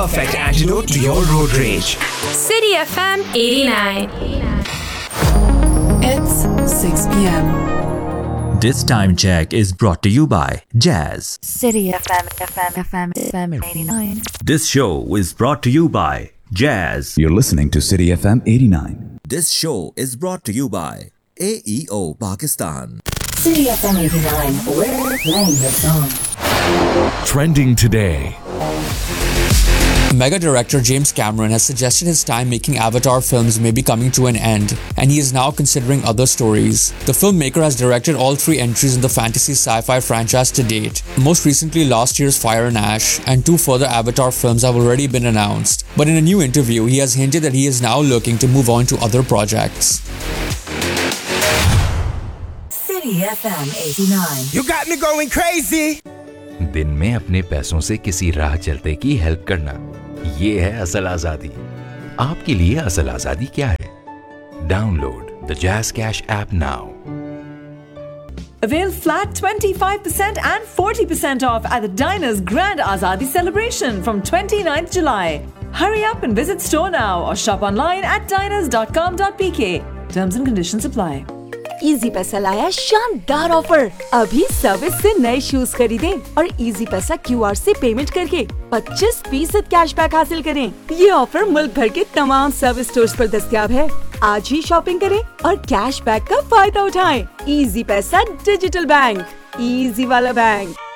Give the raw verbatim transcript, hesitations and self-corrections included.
Perfect antidote to your road rage. City F M eighty-nine. It's six p.m. This time check is brought to you by Jazz. City F M, F M, F M, F M eighty-nine. This show is brought to you by Jazz. You're listening to City F M eighty-nine. This show is brought to you by A E O Pakistan. City F M eighty-nine, we're playing the song. Trending today. Mega director James Cameron has suggested his time making Avatar films may be coming to an end, and he is now considering other stories. The filmmaker has directed all three entries in the fantasy sci-fi franchise to date, most recently last year's Fire and Ash, and two further Avatar films have already been announced. But in a new interview, he has hinted that he is now looking to move on to other projects. City F M eighty-nine. You got me going crazy. दिन में अपने पैसों से किसी राह चलते की help करना, ये है असल आजादी। आपके लिए असल आजादी क्या है? Download the jazz cash app now. Avail flat twenty-five percent and forty percent off at the Diners Grand Azadi celebration from twenty-ninth July. Hurry up and visit store now or shop online at diners dot com dot p k. Terms and conditions apply. Easy पैसा लाया शानदार offer. अभी service से नए shoes खरीदें और easy पैसा Q R से पेमेंट करके पच्चीस फीसद कैशबैक हासिल करें। ये ऑफर मुल्क भर के तमाम सर्विस स्टोर्स पर दस्तयाब है। आज ही शॉपिंग करें और कैशबैक का फायदा उठाएं। इजी पैसा डिजिटल बैंक, इजी वाला बैंक।